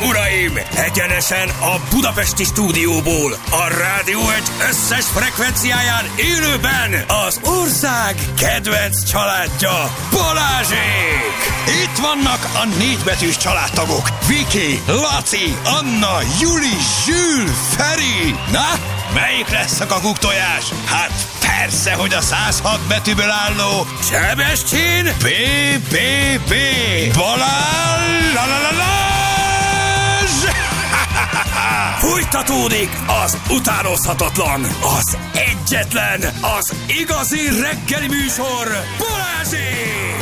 uraim! Egyenesen a budapesti stúdióból, a Rádió Egy összes frekvenciáján élőben az ország kedvenc családja, Balázsék! Itt vannak a 4 betűs családtagok, Viki, Laci, Anna, Juli, Zsül, Feri. Na, melyik lesz a kakuktojás? Hát persze, hogy a 106 betűből álló Sebestyén B.B.B. Balázs! Fújtatódik az utánozhatatlan, az egyetlen, az igazi reggeli műsor, Balázsék!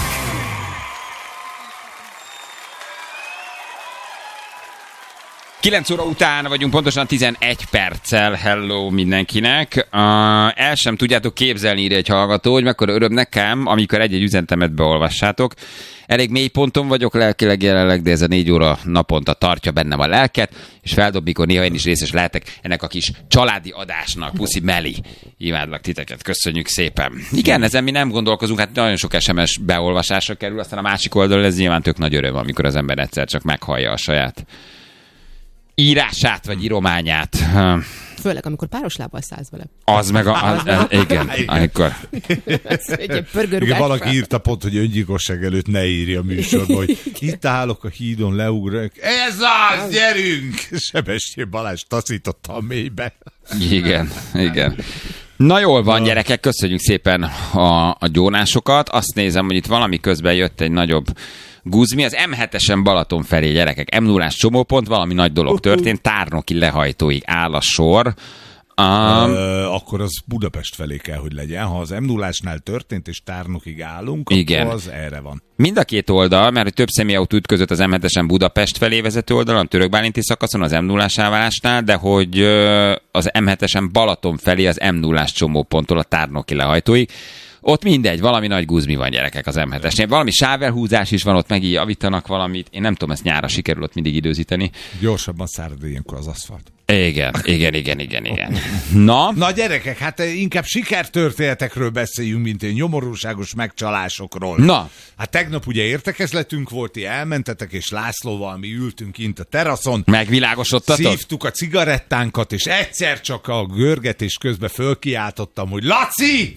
Kilenc óra után vagyunk, pontosan 11 perccel. Hello mindenkinek. El sem tudjátok képzelni, írja egy hallgató, hogy mekkora öröm nekem, amikor egy-egy üzenetemet beolvassátok. Elég mély ponton vagyok lelkileg jelenleg, de ez a 4 óra naponta tartja bennem a lelket, és feldob, mikor néha én is részes lehetek ennek a kis családi adásnak. Puszi Meli, imádlak titeket, köszönjük szépen. Igen, ezen mi nem gondolkozunk, hát nagyon sok SMS beolvasásra kerül, aztán a másik oldalon ez nyilván tök nagy öröm, amikor az ember egyszer csak meghallja a saját írását, vagy írományát. Főleg, amikor páros lábbal szállsz vele. Az meg igen, amikor. Igen, valaki írta pont, hogy öngyilkosság előtt ne írja a műsorba, hogy itt állok a hídon, leugrok. Ez az, gyerünk! Sebestyén Balázs taszította a mélybe. Igen. Na jól van, gyerekek, köszönjük szépen a gyónásokat. Azt nézem, hogy itt valami közben jött egy nagyobb guzmi. Az M7-esen Balaton felé, gyerekek, M0-ás csomópont, valami nagy dolog történt, Tárnoki lehajtóig áll a sor. Akkor az Budapest felé kell, hogy legyen. Ha az M0-ásnál történt, és Tárnokig állunk, igen, akkor az erre van. Mind a két oldal, mert hogy több személyautó ütközött az M7-esen Budapest felé vezető oldalon, Törökbálinti szakaszon, az M0-ás elválásnál, de hogy az M7-esen Balaton felé az M0-ás csomóponttól a Tárnoki lehajtóig. Ott mindegy, valami nagy guzmi van, gyerekek, az M7-esnél. Valami sávelhúzás is van, ott meg így javítanak valamit. Én nem tudom, ezt nyárra sikerül ott mindig időzíteni. Gyorsabban szárad ilyenkor az aszfalt. Igen. Na gyerekek, hát inkább sikertörténetekről beszéljünk, mint egy nyomorúságos megcsalásokról. Na. Hát tegnap ugye értekezletünk volt, ti elmentetek, és Lászlóval mi ültünk kint a teraszon. Megvilágosodtatok? Szívtuk a cigarettánkat, és egyszer csak a görgetés közben fölkiáltottam, hogy Laci!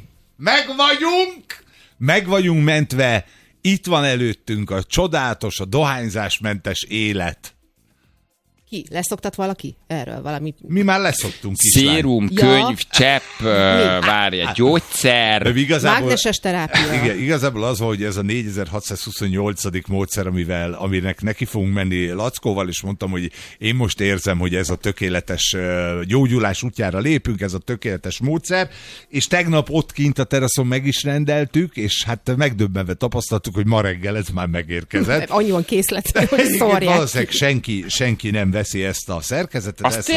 Meg vagyunk mentve, itt van előttünk a csodálatos, a dohányzásmentes élet. Ki? Leszoktat valaki erről? Valamit? Mi már leszoktunk is. Szérum, könyv, csepp, várja, gyógyszer. Mágneses terápia. Igen, igazából az van, hogy ez a 4628. módszer, aminek neki fogunk menni Lackóval, és mondtam, hogy én most érzem, hogy ez a tökéletes gyógyulás útjára lépünk, ez a tökéletes módszer, és tegnap ott kint a teraszon meg is rendeltük, és hát megdöbbenve tapasztaltuk, hogy ma reggel ez már megérkezett. Annyian készlet, hogy szórják. Valószínűleg senki nem veszi ezt a szerkezetet. Az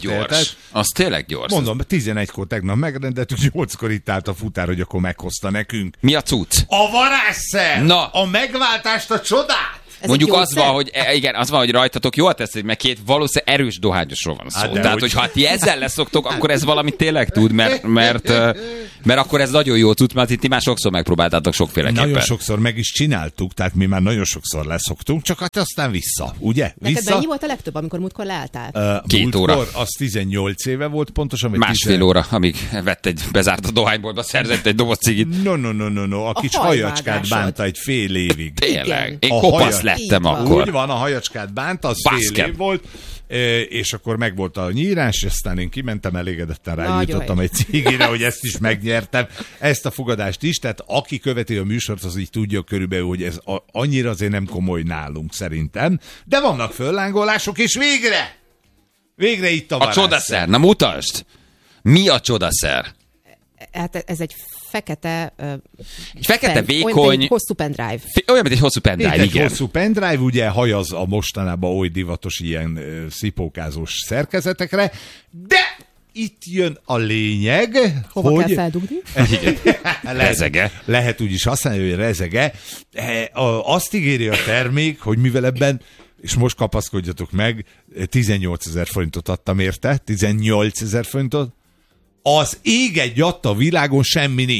tényleg gyors. Mondom, 11-kor tegnap megrendeltük, 8-kor itt állt a futár, hogy akkor meghozta nekünk. Mi a cucc? A varázsszer! Na. A megváltást, a csodát! Ez mondjuk az van, hogy rajtatok jól teszed, meg két valószínűleg erős dohányosról van szó. Tehát, hogyha ti ezzel leszoktok, akkor ez valami tényleg tud, mert akkor ez nagyon jó tud, mert ti már sokszor megpróbáltátok sokféleképpen. Nagyon sokszor meg is csináltuk, tehát mi már nagyon sokszor leszoktunk, csak hát aztán vissza, ugye? Neked mennyi volt a legtöbb, amikor múltkor leálltál? 2 óra. Az 18 éve volt pontosan. Másfél óra, amíg bezárt a dohányboltba, szerzett egy doboz cigit. No. A kis hajacskát bánta egy fél évig. Tényleg. Én kopasz lettem akkor. Úgy van, a hajacskát bánta, az fél év volt, és akkor megvolt a nyírás, aztán én kimentem, elégedetten rájutottam egy cigire, hogy ezt is megnyertem, ezt a fogadást is, tehát aki követi a műsort, az így tudja körülbelül, hogy ez annyira azért nem komoly nálunk szerintem, de vannak föllángolások, és végre itt a varázsszer. A csodaszer, na mutasd! Mi a csodaszer? Hát ez egy fekete vékony... Olyan, mint egy hosszú pendrive. Olyan, mint egy hosszú pendrive, igen. Egy hosszú pendrive, ugye hajaz a mostanában oly divatos ilyen szipókázós szerkezetekre, de itt jön a lényeg, hova hogy... kell feldugni? Rezege. Lehet úgy is használni, hogy rezege. Azt ígéri a termék, hogy mivel ebben, és most kapaszkodjatok meg, 18 000 forintot adtam érte, 18 000 forintot, az ég egy adta világon semmi nincs.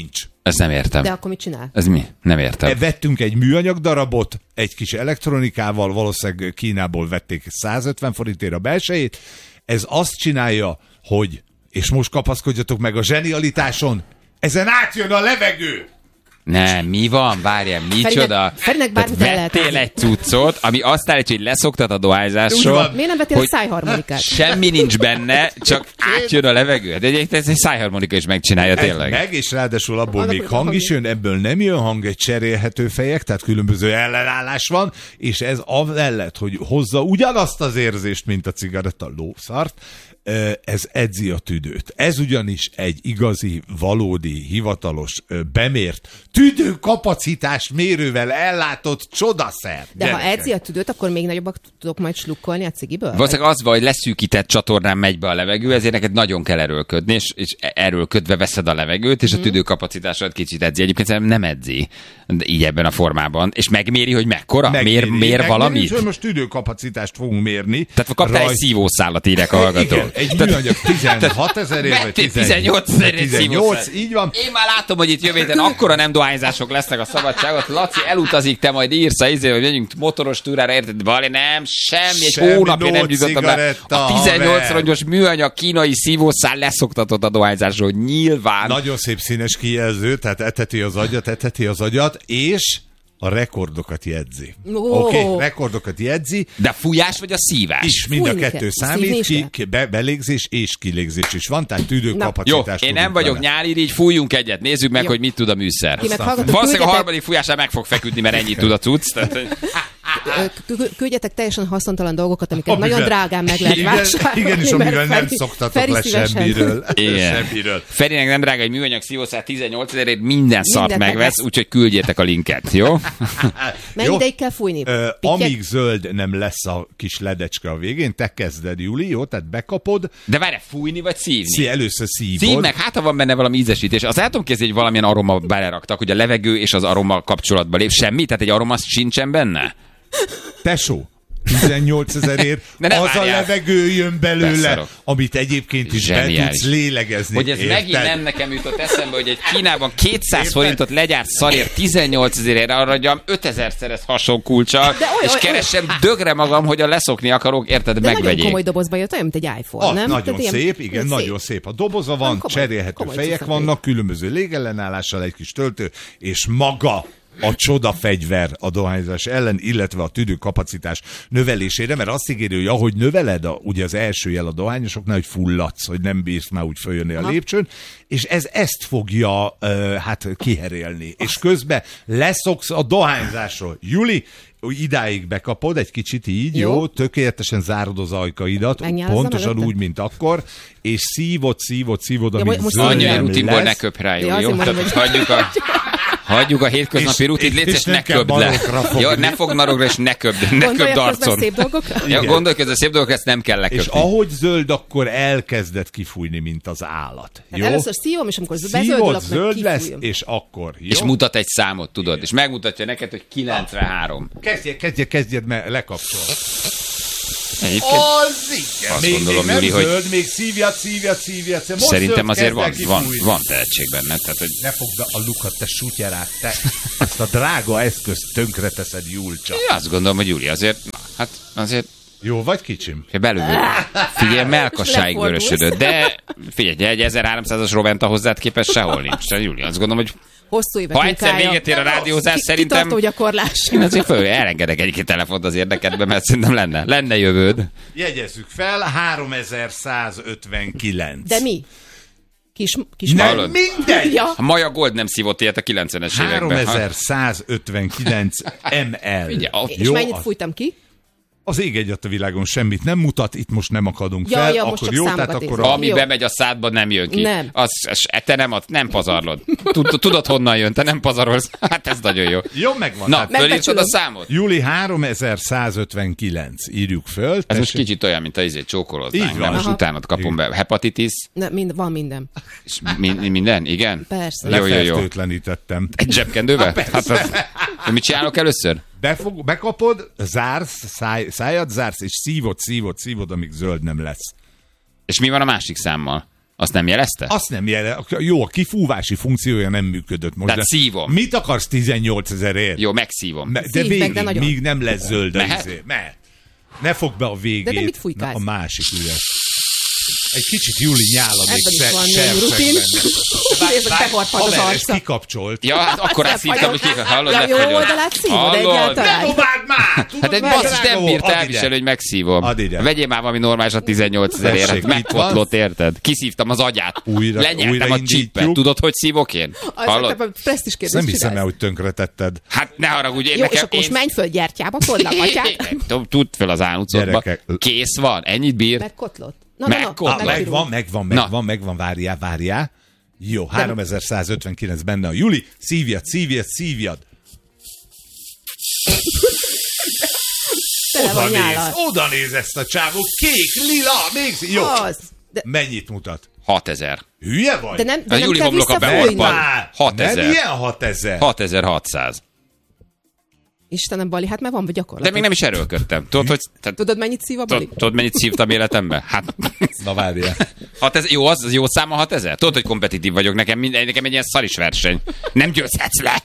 Ezt nem értem. De akkor mit csinál? Ez mi? Nem értem. Vettünk egy műanyag darabot, egy kis elektronikával, valószínűleg Kínából vették 150 forintért a belsejét. Ez azt csinálja, hogy, és most kapaszkodjatok meg a zsenialitáson, ezen átjön a levegő! Nem, mi van? Várjál, micsoda? Ferinek bármit el lehet vettél egy cuccot, ami azt állítja, hogy leszoktat a dohányzásról. Miért nem vettél egy szájharmonikát? Semmi nincs benne, csak átjön a levegő. De ez egy szájharmonika is megcsinálja tényleg. Meg, és ráadásul abból még hang is jön, ebből nem jön hang, egy cserélhető fejek, tehát különböző ellenállás van, és ez amellett, hogy hozza ugyanazt az érzést, mint a cigaretta lószart, ez edzi a tüdőt. Ez ugyanis egy igazi, valódi, hivatalos, bemért, tüdőkapacitás mérővel ellátott csodaszer. De ha edzi a tüdőt, akkor még nagyobbak tudok majd slukkolni a cigiből? Valószínűleg az van, hogy leszűkített csatornán megy be a levegő, ezért neked nagyon kell erőlködni, és erőlködve veszed a levegőt, és a tüdőkapacitásod kicsit edzi. Egyébként nem edzi így ebben a formában. És megméri, hogy mekkora? Mér valamit? Hogy most tüdőkapacitást fogunk mérni. Tehát kaptál egy szívószálat, írek a hallgatók. Egy műanyag 16 ezerért, vagy 18 ezerért 18, így van. Én már látom, hogy itt jövő héten akkora nem dohányzások lesznek a szabadságot. Laci elutazik, te majd írsz hogy megyünk motoros túrára, érted? Vali, nem, semmi hónapja nem jutottam be. A 18 rongyos műanyag kínai szívószál leszoktatott a dohányzásról, nyilván. Nagyon szép színes kijelző, tehát eteti az agyat, és a rekordokat jegyzi. Oké, rekordokat jegyzi. De fújás vagy a szívás? És mind a kettő számít, belégzés és kilégzés is van, tehát tüdőkapacitás. Jó, én nem vagyok nyári, így fújjunk egyet, nézzük meg, hogy mit tud a műszer. Valószínűleg a harmadik fújásán meg fog feküdni, mert ennyit tud a cucc. Küldjetek teljesen haszontalan dolgokat, amiket nagyon drágán meg lehet vásárolni. Igen, és amivel nem szoktatok le semmiről. Ferinek nem drága egy műanyag szívószál 18 ezerért, minden szart megvesz, úgyhogy küldjétek a linket, jó? Mennyi ideig kell fújni? Amíg zöld nem lesz a kis ledecske a végén, te kezded, Juli, jó? Tehát bekapod. De várj, fújni vagy szívni? Először szívod. Szív meg, hát ha van benne valami ízesítés. Azt el tudom kezdeni, hogy valamilyen aroma beleraktak, hogy a levegő és az aroma kapcsolatba lép. Semmi? Tehát egy aroma sincsen benne? Tesó, 18 ezerért az a levegő jön belőle, Beszarok. amit egyébként is be tudsz lélegezni. Hogy ez megint nem nekem jutott eszembe, hogy egy Kínában 200 forintot legyárt szarért 18 ezerért, arra adjam 5000-szer ez hason kulccsal, és keresem dögre magam, hogy a leszokni akarok, érted, megvegyék. megvegyék. Nagyon komoly dobozba jött, olyan, mint egy iPhone, nem? Nagyon szép, igen, nagyon szép. A doboza van, cserélhető fejek vannak, különböző légellenállással, egy kis töltő, és maga a csoda fegyver a dohányzás ellen, illetve a tüdőkapacitás növelésére, mert azt ígéri, hogy ahogy növeled, ugye az első jel a dohányosoknál, hogy fulladsz, hogy nem bírsz már úgy följönni a lépcsőn, és ez ezt fogja kiherélni. És közben leszoksz a dohányzásról. Juli, idáig bekapod, egy kicsit így, jó? Tökéletesen zárod az ajkaidat, pontosan úgy, mint akkor, és szívod, amíg zöld nem rutinból ne köp rá, jó? Tehát hagyjuk a hétköznapi rutit, légy és ne köbd le. Ja, ne fogd marogra, és ne köbd arcon. Szép dolgokra? Ja, gondolj közben szép dolgokra, ezt nem kell leköpni. És ahogy zöld, akkor elkezded kifújni, mint az állat. Jó? Először szívom, és amikor bezöldül, zöld lesz, és akkor. Jó? És mutat egy számot, tudod, és megmutatja neked, hogy 93. Kezdjed, mert lekapcsol. Az igen. Még gondolom, Júli, hogy zöld, még szívjad. Szerintem azért van tehetség benne. Tehát, hogy ne fogd a lukat, te sutyerát, te ezt a drága eszközt tönkre teszed, Julcsa. Én azt gondolom, hogy Júli azért, azért jó vagy, kicsim? Belőle. Figyelj, melkassáig vörösödött, de figyelj, egy 1300-as Roventa hozzád képest sehol nincs. Júli, azt gondolom, hogy hosszú évek ha egyszer véget ér a rádiózás, szerintem... Kitartó gyakorlás. Én azért elengedek egy-két telefont az érdekedbe, mert szerintem lenne jövőd. Jegyezzük fel, 3159. De mi? Kis nem, mindegy! Ja. A Maja Gold nem szívott ilyet a 90-es években. 3159 ml. Figyelj, és mennyit fújtam ki? Az ég egyet a világon semmit nem mutat, itt most nem akadunk fel, akkor jó, tehát akkor... Ami bemegy a szádba, nem jön ki. Nem. Te nem pazarlod. Tudod, honnan jön, te nem pazarolsz. Hát ez nagyon jó. Jó, megvan. Na, fölírtad a számot? Júli 3159, írjuk föl. Ez most kicsit olyan, mint a csókoloznánk. Nem, most utánat kapom be. Hepatitis. Van minden. És minden? Igen? Persze. Lefertőtlenítettem. Egy zsebkendőbe? Hát mit csinálok először? Bekapod, zársz, szájad zársz, és szívod, amíg zöld nem lesz. És mi van a másik számmal? Azt nem jelezte? Azt nem jelezte. Jó, a kifúvási funkciója nem működött most. Tehát szívom. Mit akarsz 18 000-ért? Jó, megszívom. De végig, míg nem lesz zöld. Mehet? Ne fogd be a végét. De mit fújkálsz? A másik üres. Egy kicsit Juli nyála még rutin. Nézzük, beharpad az arca. Ez kikapcsolt. Ja, hát akkor ezt hittem, hogy hallod, a jó oldalát szívod egyáltalán. Ne dobáld már! Hát egy basszus nem bírt elviselni, hogy megszívom. Vegyél már valami normálisat 18 000-ért. Hát megfotlott, érted? Kiszívtam az agyát. Lenyeltem a csippet. Tudod, hogy szívok én? Hallod? Nem hiszem el, hogy tönkretetted. Hát ne haragudj. Jó, és akkor most menj föl gyertyába, told a atyát. Tudd fel az ánucodba. Kész van. Ennyit bír. Megkotlott. Megvan, várjál. Jó, 3159 benne a Juli. Szívjad. Oda néz ezt a csávó. Kék, lila, még... Jó. Mennyit mutat? 6000. Hülye vagy? De nem kell visszafújni. 6000. Nem ilyen 6000. 6600. Istenem, Bali, hát már van gyakorlat. De még nem is erőlködtem. Tudod, mennyit szív a Bali? Tudod, mennyit szívtam életembe? Hát... Na várjál. 6000, jó, az jó szám a 6000? Tudod, hogy kompetitív vagyok, nekem egy ilyen szaris verseny. Nem győzhetsz le.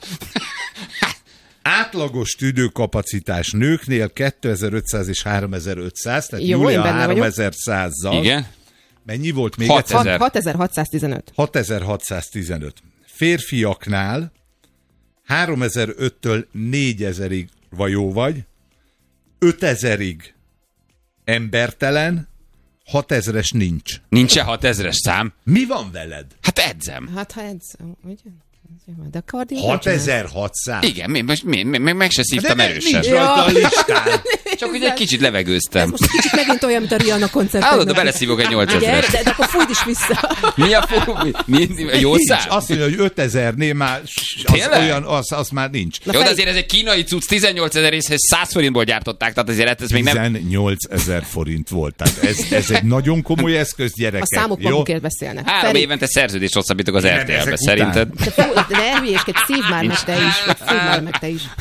Átlagos tüdőkapacitás nőknél 2500 és 3500, tehát jó, Júlia 3100-zal. Igen. Mennyi volt még 6000. 6615. 6615. Férfiaknál 3005-től 4000-ig vajó vagy, 5000-ig embertelen, 6000-es nincs. Nincs-e 6000-es szám? Mi van veled? Hát edzem. Hát ha edzem, ugye? De 6600? Igen, meg se szívtam erősen. Nincs rajta a listán. Csak ugye egy kicsit levegőztem. Ez most kicsit megint olyan, mint a Rihanna koncert. Állod, de beleszívok egy 8000-es. De akkor fújd is vissza. Mi a jó szám? Azt mondja, hogy 5000-nél már az már nincs. Jó, de azért ez egy kínai cucc, 18 000 részhez 100 forintból gyártották, tehát azért ez még nem... 18 000 forint volt. Tehát ez egy nagyon komoly eszköz, gyerekek. A számok magukért beszélnek. 3 évente szerződést hosszabbítok az RTL-be, szerinted? De ne hülyéskedj, szívd már meg te is.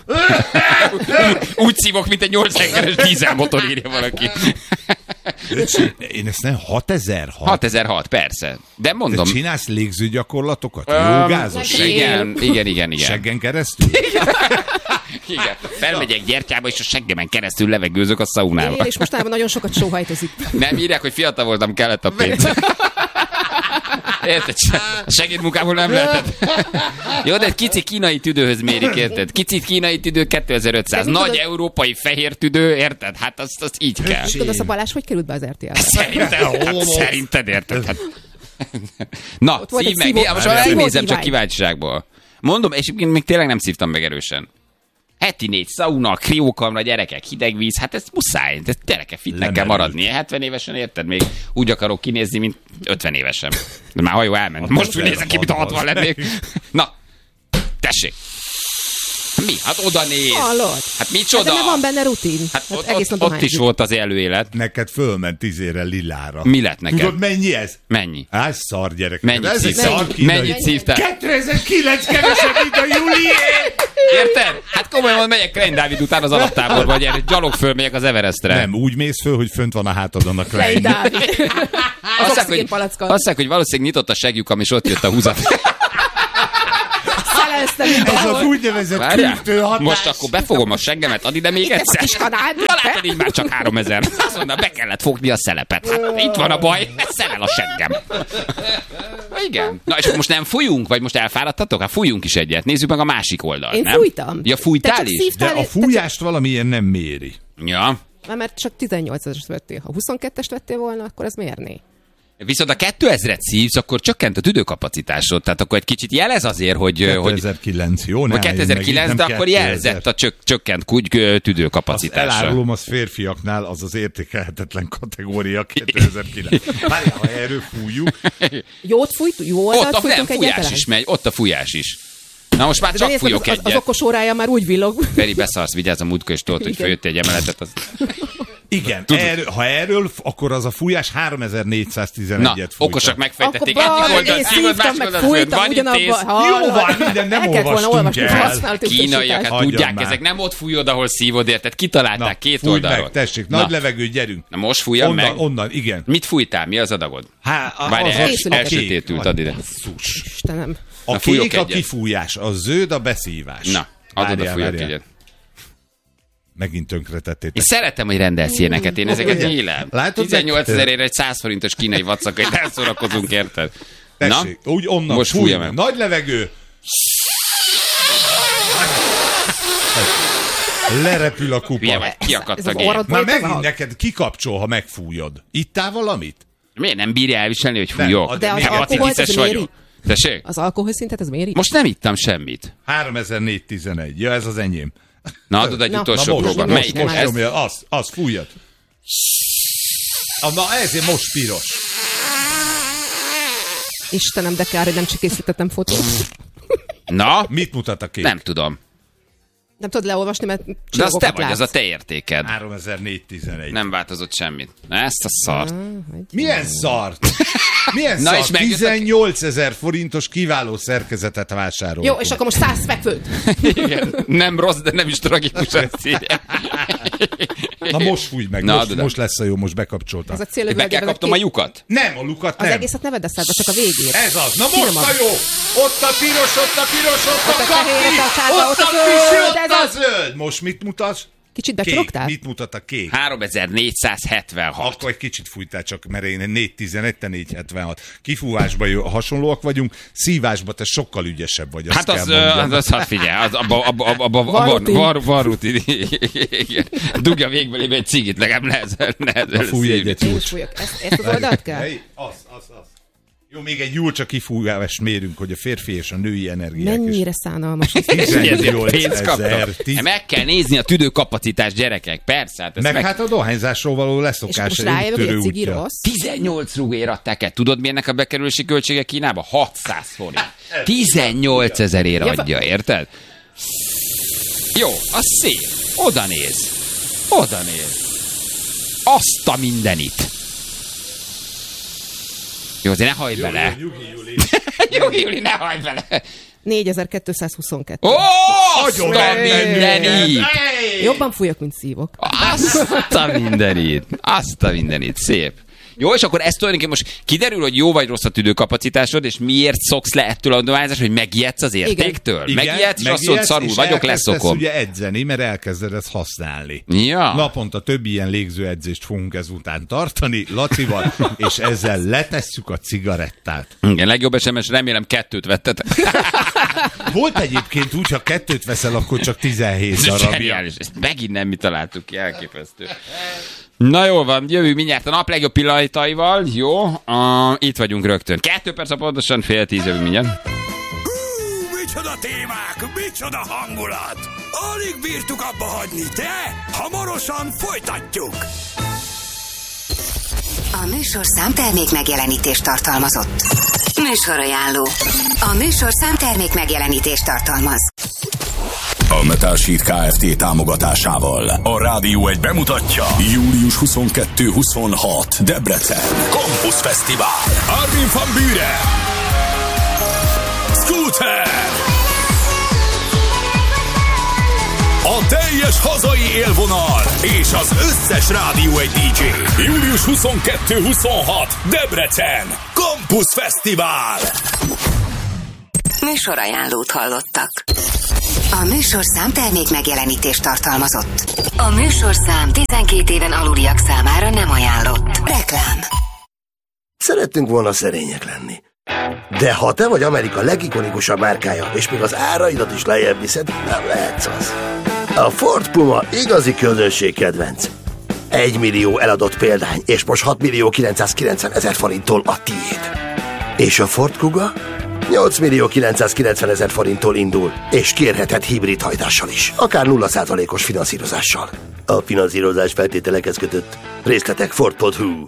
Úgy szívok, mint egy 8 hengeres dízelmotor, írja valaki. Én ezt nem 6000? 6006, persze. De mondom... Te csinálsz légzőgyakorlatokat? Jogázos? Igen. Seggen keresztül? Igen. Felmegyek gyertyába, és a seggemen keresztül levegőzök a szaunába. És mostanában nagyon sokat sóhajtozik. Nem írják, hogy fiatal voltam, kellett a pénz. Érted? A segédmunkából nem lehetett. Jó, de egy kici kínai tüdőhöz mérik, érted? Kicsi kínai tüdő 2500. Nagy európai fehér tüdő, érted? Hát azt így kell. Tudod, a Balázs hogy került be az RTL-be? Szerinted, érted? Hát. Na, szív meg. Most már megnézem csak kíváncsiságból. Mondom, és még tényleg nem szívtam meg erősen. Heti 4 szauna, kriókamra, gyerekek, hideg víz, hát ez muszáj, de gyerekek, fitnek kell maradni. 70 évesen, érted? Még úgy akarok kinézni, mint 50 évesen. De már hajó elment. Most úgy nézek ki, mint 60 lennék. Na, tessék. Mi? Hát oda néz. Hallod? Hát micsoda? Hát de van benne rutin. Hát ott is volt az előélet. Neked fölment 10-ére lilára. Mi lett neked? Tudod, mennyi ez? Mennyi? Hát szar, gyerek. Mennyit szívtál? 2009 kevesebb, mint a Julié! Érted? Hát komolyan megyek Klein Dávid után az alaptáborba, vagy erre gyalog fölmegyek az Everestre. Nem, úgy mész föl, hogy fönt van a hátadon a Klein Dávid. Azt mondják, hogy valószínűleg nyitott a segjukam, és ott jött a húzat. Ez az úgynevezett kültő hatás. Most akkor befogom a seggemet, ad ide még egyszer. Látod, így már csak 3000. Azt mondta, be kellett fogni a szelepet. Hát itt van a baj, szelel a seggem. Igen. Na és most nem fújunk, vagy most elfáradtatok? Hát fújjunk is egyet. Nézzük meg a másik oldalt. Én fújtam. Ja, fújtál is? De a fújást valamilyen nem méri. Ja. Mert csak 18-as vettél. Ha 22-est vettél volna, akkor ez mérné. Viszont a 2000-et szívsz, akkor csökkent a tüdőkapacitásod. Tehát akkor egy kicsit jelez azért, hogy... 2009, jó? Vagy 2009, de akkor jelzett a csökkent tüdőkapacitása. Azt elárulom, az férfiaknál az értékelhetetlen kategória 2009. Várjál, ha erről fújjuk. Jót fújtunk? Jó oldalt fújtunk egyáltalán? Fújás is megy, ott a fújás is. Na most már csak fújok egyet. Az okos órája már úgy villog. Feri, beszarsz, vigyázz a múltkor, és tudod, hogy följöttél egy emeletet. Igen, ha erről, akkor az a fújás 3411-et fújta. Okosak megfejtették. Egyik oldalt szívod, másik oldalt fújt. Van intéz. Jó van, minden nem olvastunk el. Kínaiak, hát tudják, ezek nem ott fújod, ahol szívod, érted? Kitalálták két oldalról. Meg, tessék, nagy levegő, gyerünk. Na most fújjam meg. Onnan, igen. Mit fújtál? Mi az adagod? Várj, elsötétült, add ide. Istenem. A kék a kifújás, a zöld a beszívás. Na, adod a fújok egyet. Megint tönkretettétek. Én szeretem, hogy rendelsz ilyeneket, én ezeket élem. 18 000-ért egy 100 forintos kínai vacakait elszórakozunk, érted? Tessék, úgy onnan most fújja meg. Nagy levegő. Lerepül a kupa. Kiakadt a gép. Már megint neked kikapcsol, ha megfújod. Ittál valamit? Miért nem bírja elviselni, hogy fújok? De az alkoholt ez méri? Tessék? Az alkoholszintet ez méri? Most nem ittam semmit. 3411. Ja, ez az enyém. Na, adod egy utolsó próbát. Most nyomja, az fújjad. Na, ezért most piros. Istenem, de kár, hogy nem csak készítettem fotót. Na? Mit mutat a kép? Nem tudom. Nem tudod leolvasni, mert de az te vagy, az a te értéked. 3411. Nem változott semmit. Ezt a szart. Milyen szart? Milyen szart? 18 000 forintos kiváló szerkezetet vásároltunk. Jó, és akkor most 100 fekvőt. Igen, nem rossz, de nem is tragikus. Na most fújj meg, most lesz a jó, most bekapcsoltam. Be kell kapnom a lyukat? Nem, a lukat nem. Az egészet ne vedd eszedbe, csak a végét. Ez az, na most a jó! Ott a piros, ott a piros, ott a fehér, ott a zöld, ott a zöld. Most mit mutatsz? Kicsit becsoroktál? Mit mutat a kék? 3476. Akkor egy kicsit fújtál, csak mert én 411, te 476. Kifúvásban hasonlóak vagyunk, szívásban te sokkal ügyesebb vagy. Hát az figyelj, abban van rutin. Dugja végbelébe egy cigit, legalább nehezel fújj egyet. Én is fújjak. Ezt az oldalt kell? Az. Jó, még egy Julcsa kifújást mérünk, hogy a férfi és a női energiák. Mennyire szánalmas. 18 000. Meg kell nézni a tüdőkapacitást, gyerekek, persze. Hát a dohányzásról való leszokás. És most rájövök, hogy egy cigi rossz? 18 rugért adták el. Tudod, mi ennek a bekerülési költsége Kínába? 600 forint. 18 000-ért adja, érted? Jó, az szép. Oda néz. Azt a mindenit. Jó, azért ne hajj bele. Nyugi, Juli, ne hajj bele. 4222. Azt a mindenit! Jobban fújok, mint szívok. Azt a mindenit. Szép. Jó, és akkor ez tulajdonképpen most kiderül, hogy jó vagy rossz a tüdőkapacitástod, és miért szoksz le ettől a dohányzás, hogy megijedsz az értéktől? Megijedsz, és azt mondod, szarul vagyok, leszokom. Ugye edzeni, mert elkezded ezt használni. Ja. Naponta több ilyen légzőedzést fogunk ezután tartani Lacival, és ezzel letesszük a cigarettát. Igen, legjobb SMS, remélem 2 vettetek. Volt egyébként úgy, ha 2 veszel, akkor csak 17 darabja. Ezt megint nem mi találtuk ki, elképesztő. Na jól van, jövünk mindjárt a nap legjobb pillanataival, jó? Itt vagyunk rögtön. 2 perc, pontosan 9:30 jövünk mindjárt. Micsoda témák, micsoda hangulat! Alig bírtuk abba hagyni, de hamarosan folytatjuk! A műsorszám termék megjelenítést tartalmazott. Műsorajánló. A műsorszám termék megjelenítést tartalmaz. A Metal Sheet Kft. Támogatásával a Rádió 1 bemutatja július 22-26 Debrecen Campus Fesztivál. Armin van Buuren, Scooter, a teljes hazai élvonal és az összes Rádió 1 DJ. Július 22-26 Debrecen Campus Fesztivál. Műsorajánlót hallottak. A műsorszám termék megjelenítést tartalmazott. A műsorszám 12 éven aluliak számára nem ajánlott. Reklám. Szerettünk volna szerények lenni. De ha te vagy Amerika legikonikusabb márkája, és még az áraidat is lejjebb viszed, nem lehetsz az. A Ford Puma igazi közönségkedvenc. 1 millió eladott példány, és most 6.990.000 forinttól a tiéd. És a Ford Kuga? 8.990.000 forinttól indul, és kérheted hibrid hajtással is, akár 0%-os finanszírozással. A finanszírozás feltételekhez kötött. Részletek Ford.hu.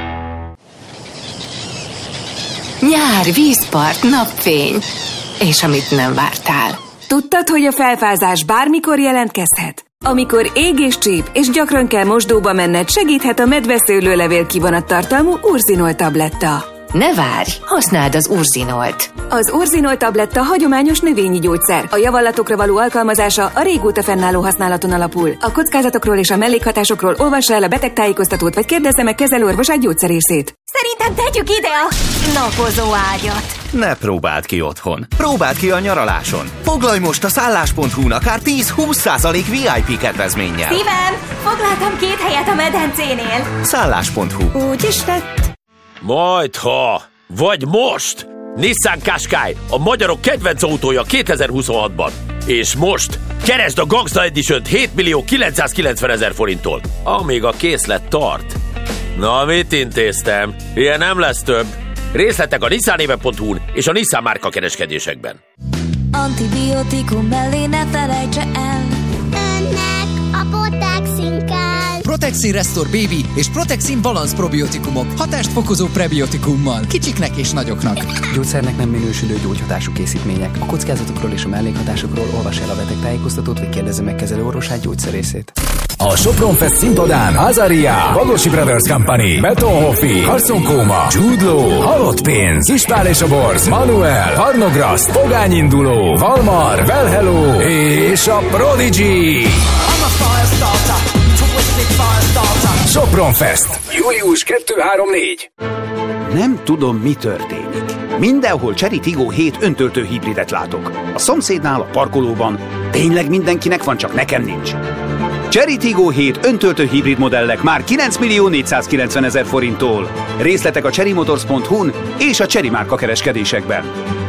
Nyár, vízpart, napfény. És amit nem vártál. Tudtad, hogy a felfázás bármikor jelentkezhet? Amikor ég és csíp, és gyakran kell mosdóba menned, segíthet a medveszőlőlevél kivonat tartalmú Urzinol tabletta. Ne várj, használd az Urzinolt. Az Urzinol tabletta hagyományos növényi gyógyszer. A javallatokra való alkalmazása a régóta fennálló használaton alapul. A kockázatokról és a mellékhatásokról olvassa el a betegtájékoztatót, vagy kérdezze meg kezelőorvosát gyógyszerészét. Szerintem tegyük ide a napozó ágyat. Ne próbáld ki otthon. Próbáld ki a nyaraláson. Foglalj most a szállás.hu-n akár 10-20% VIP kedvezménnyel. Szívem, foglaltam 2 helyet a medencénél. Szállás.hu. Úgy is lett. Majdha, vagy most! Nissan Qashqai, a magyarok kedvenc autója 2026-ban. És most keresd a Gangsta Edition-t 7.990.000 forinttól, amíg a készlet tart. Na, mit intéztem? Ilyen nem lesz több. Részletek a nissanéve.hu-n és a Nissan márka kereskedésekben. Antibiotikum mellé ne felejtse el. Önnek a Protexin kell. Protexin Restore Baby és Protexin Balance probiotikumok. Hatást fokozó prebiotikummal. Kicsiknek és nagyoknak. Gyógyszernek nem minősülő gyógyhatású készítmények. A kockázatokról és a mellékhatásokról olvas el a betegtájékoztatót, vagy kérdezze meg kezelőorvosát gyógyszerészét. A Sopron Fest színpadán Azaria, Bagosi Brothers Company, Betonhoffi, Carson Kóma, Jude Law, Halott Pénz, Ispál és a Borz, Manuel, Harnograszt, Pogány Induló, Valmar, Well Hello és a Prodigy. Sopron Fest. Július 2-3-4. Nem tudom, mi történik. Mindenhol Chery Tiggo 7 öntöltő hibridet látok. A szomszédnál, a parkolóban. Tényleg mindenkinek van, csak nekem nincs. Chery Tiggo 7 öntöltő hibrid modellek már 9.490.000 forinttól. Részletek a cherrymotors.hu-n és a Chery márka kereskedésekben.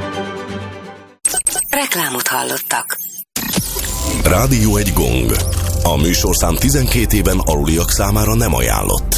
Reklámot hallottak. Rádió egy gong. A műsorszám 12 éven aluliak számára nem ajánlott.